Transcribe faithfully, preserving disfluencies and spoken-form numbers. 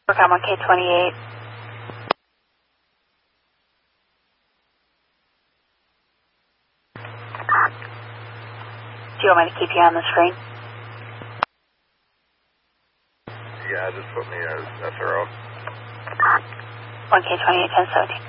Program one K twenty-eight. Do you want me to keep you on the screen? Yeah, just put me as S R O. one K twenty-eight, ten seventeen.